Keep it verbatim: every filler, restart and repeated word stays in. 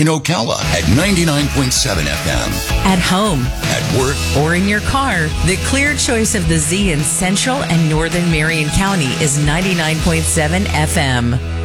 in Ocala at ninety-nine point seven F M. At home, at work, or in your car, the clear choice of the Z in Central and Northern Marion County is ninety-nine point seven F M.